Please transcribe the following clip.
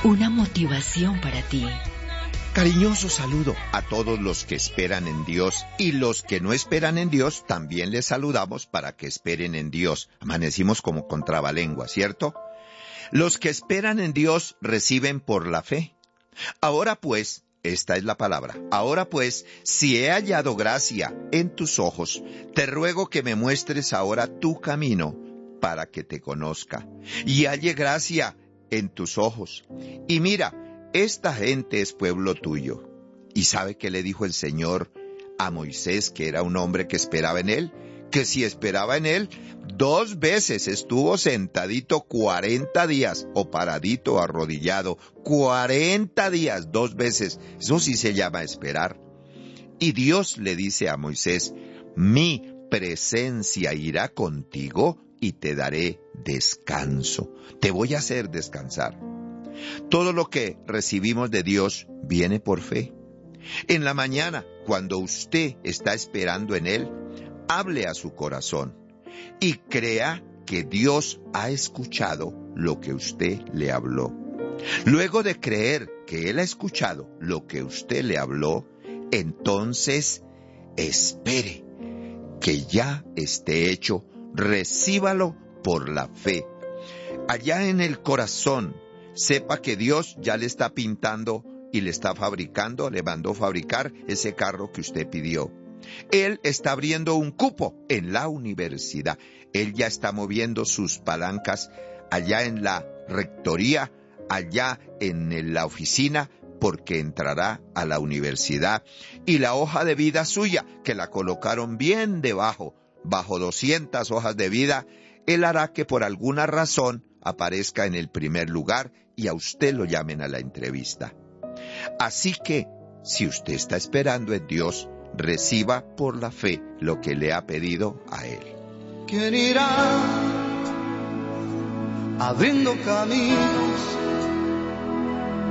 una motivación para ti. Cariñoso saludo a todos los que esperan en Dios y los que no esperan en Dios también les saludamos para que esperen en Dios. Amanecimos como con trabalengua, ¿cierto? Los que esperan en Dios reciben por la fe. Ahora pues, esta es la palabra, ahora pues, si he hallado gracia en tus ojos, te ruego que me muestres ahora tu camino para que te conozca y halle gracia en tus ojos. Y mira, esta gente es pueblo tuyo. ¿Y sabe qué le dijo el Señor a Moisés, que era un hombre que esperaba en él? Que si esperaba en él, 2 veces estuvo sentadito 40 días, o paradito, arrodillado, 40 días, 2 veces. Eso sí se llama esperar. Y Dios le dice a Moisés, mi presencia irá contigo y te daré descanso. Te voy a hacer descansar. Todo lo que recibimos de Dios viene por fe. En la mañana, cuando usted está esperando en Él, hable a su corazón y crea que Dios ha escuchado lo que usted le habló. Luego de creer que Él ha escuchado lo que usted le habló, entonces espere que ya esté hecho, recíbalo por la fe. Allá en el corazón, sepa que Dios ya le está pintando y le está fabricando, le mandó fabricar ese carro que usted pidió. Él está abriendo un cupo en la universidad. Él ya está moviendo sus palancas allá en la rectoría, allá en la oficina, porque entrará a la universidad. Y la hoja de vida suya, que la colocaron bien debajo, bajo 200 hojas de vida, Él hará que por alguna razón aparezca en el primer lugar y a usted lo llamen a la entrevista. Así que, si usted está esperando en Dios, reciba por la fe lo que le ha pedido a Él. ¿Quién irá abriendo caminos